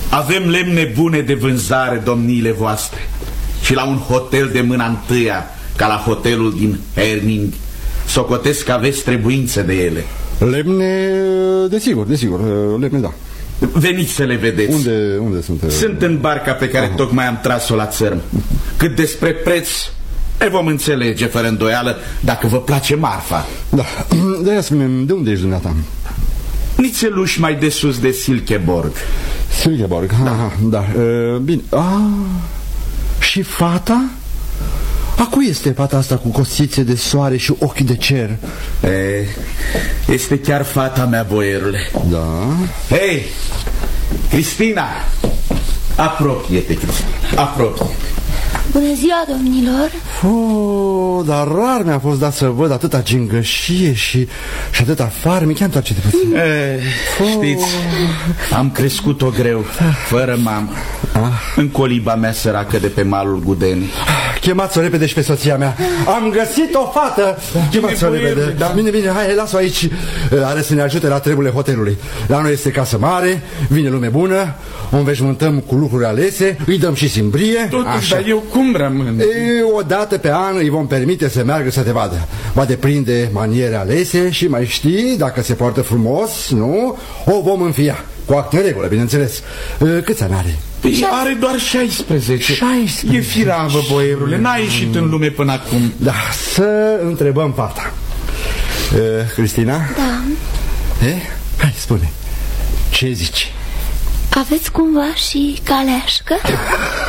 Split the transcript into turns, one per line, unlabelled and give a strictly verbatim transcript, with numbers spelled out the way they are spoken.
Avem lemne bune de vânzare, domniile voastre, și la un hotel de mâna întâia, ca la hotelul din Herning. Socotesc că aveți trebuință de ele.
Lemne, desigur, desigur, lemne, da.
Veniți să le vedeți.
Unde, unde sunt?
Sunt în barca pe care Aha. tocmai am tras-o la țărm. Cât despre preț, ne vom înțelege fără îndoială dacă vă place marfa.
Da, de aia spune-mi, de unde ești dumneata?
Nițeluși mai de sus de Silkeborg.
Silkeborg, da, aha, da. Uh, bine. Ah, și fata? A cui este fata asta cu cosițe de soare și ochi de cer?
E, este chiar fata mea, boierule.
Da.
Hei, Cristina! Apropie-te, Cristina, apropie-te.
Bună ziua, domnilor.
Oh, dar rar mi-a fost dat să văd atâta gingășie și, și atâta farmic. Chiar întoarce-te puțin.
E, știți, am crescut-o greu, fără mamă, ah. în coliba mea săracă de pe malul Gudenii.
Chemați-o repede și pe soția mea. Am găsit o fată. Chemați-o repede, da. Bine, bine, hai, las-o aici. Are să ne ajute la treburile hotelului. La noi este casă mare, vine lume bună, o înveșmântăm cu lucruri alese, îi dăm și simbrie.
Totuși, dar eu cum rămân?
E, o dată pe an îi vom permite să meargă să te vadă. Va depinde maniere alese și mai știi, dacă se poartă frumos, nu, o vom înfia. Cu acte în regulă, bineînțeles. Câți ani are?
Păi are doar șaisprezece.
șaisprezece.
E firavă, boierule, n-a ieșit în lume până acum.
Da, să întrebăm fata. uh, Cristina?
Da.
E? Hai, spune, ce zici?
Aveți cumva și caleașcă?